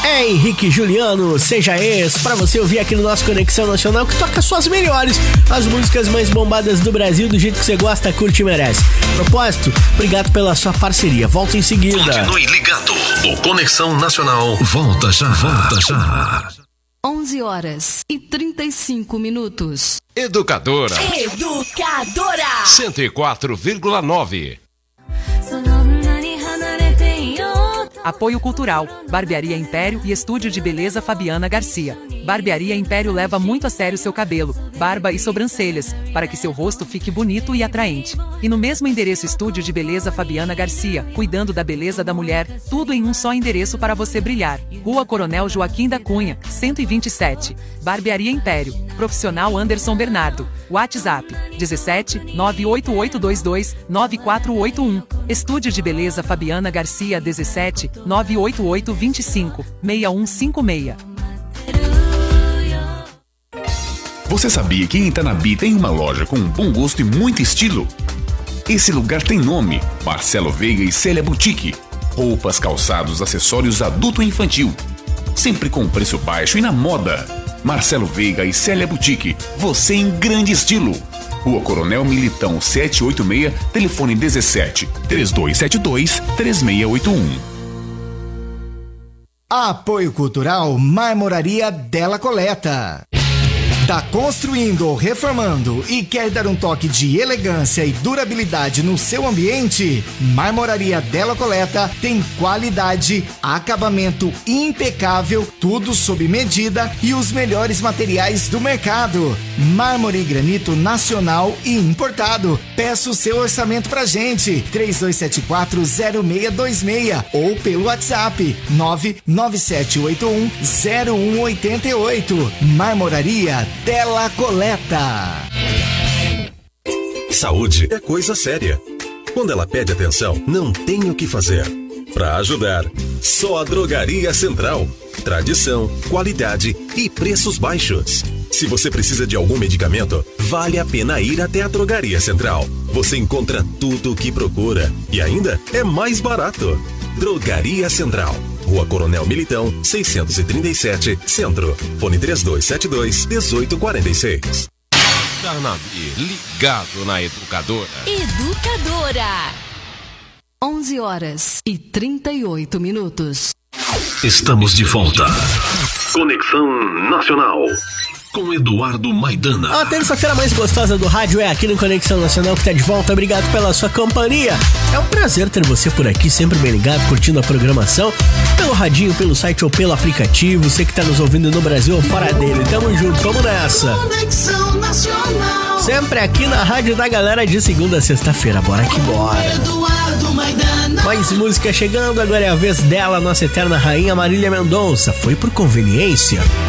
É Henrique Juliano, Seja Ex, pra você ouvir aqui no nosso Conexão Nacional, que toca suas melhores, as músicas mais bombadas do Brasil, do jeito que você gosta, curte e merece. Propósito, obrigado pela sua parceria. Volta em seguida. Continue ligado. O Conexão Nacional volta já. 11h35. Educadora 104,9. Apoio Cultural, Barbearia Império e Estúdio de Beleza Fabiana Garcia. Barbearia Império leva muito a sério seu cabelo, barba e sobrancelhas, para que seu rosto fique bonito e atraente. E no mesmo endereço Estúdio de Beleza Fabiana Garcia, cuidando da beleza da mulher, tudo em um só endereço para você brilhar. Rua Coronel Joaquim da Cunha, 127. Barbearia Império. Profissional Anderson Bernardo. WhatsApp, 17 98822 9481. Estúdio de Beleza Fabiana Garcia, 17 988 25 6156. Você sabia que em Itanabi tem uma loja com um bom gosto e muito estilo? Esse lugar tem nome: Marcelo Veiga e Célia Boutique. Roupas, calçados, acessórios adulto e infantil. Sempre com preço baixo e na moda. Marcelo Veiga e Célia Boutique. Você em grande estilo. Rua Coronel Militão 786, telefone 17 3272 3681. Apoio Cultural Marmoraria Della Coleta. Tá construindo ou reformando e quer dar um toque de elegância e durabilidade no seu ambiente? Marmoraria Della Coleta tem qualidade, acabamento impecável, tudo sob medida e os melhores materiais do mercado. Mármore e granito nacional e importado. Peça o seu orçamento pra gente, 32740626 ou pelo WhatsApp 997810188. Marmoraria Della Coleta. Saúde é coisa séria. Quando ela pede atenção, não tem o que fazer. Para ajudar, só a Drogaria Central. Tradição, qualidade e preços baixos. Se você precisa de algum medicamento, vale a pena ir até a Drogaria Central. Você encontra tudo o que procura e ainda é mais barato. Drogaria Central. Rua Coronel Militão, 637, Centro. Fone 3272-1846. Carnavi, ligado na Educadora. 11h38. Estamos de volta. Conexão Nacional. Com Eduardo Maidana. A terça-feira mais gostosa do rádio é aqui no Conexão Nacional, que tá de volta. Obrigado pela sua companhia. É um prazer ter você por aqui, sempre bem ligado, curtindo a programação, pelo radinho, pelo site ou pelo aplicativo. Você que tá nos ouvindo no Brasil ou fora dele. Tamo junto, vamos nessa. Conexão Nacional. Sempre aqui na Rádio da Galera, de segunda a sexta-feira. Bora que bora. Eduardo Maidana. Mais música chegando, agora é a vez dela, nossa eterna rainha Marília Mendonça. Foi por conveniência.